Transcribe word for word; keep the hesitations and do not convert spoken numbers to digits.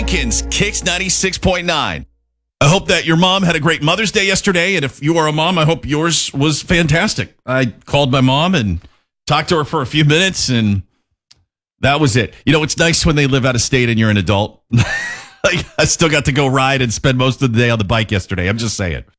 Elkins, Kicks ninety-six point nine. I hope that your mom had a great Mother's Day yesterday, and if you are a mom, I hope yours was fantastic. I called my mom and talked to her for a few minutes, and that was it. You know, it's nice when they live out of state and you're an adult. Like, I still got to go ride and spend most of the day on the bike yesterday. I'm just saying.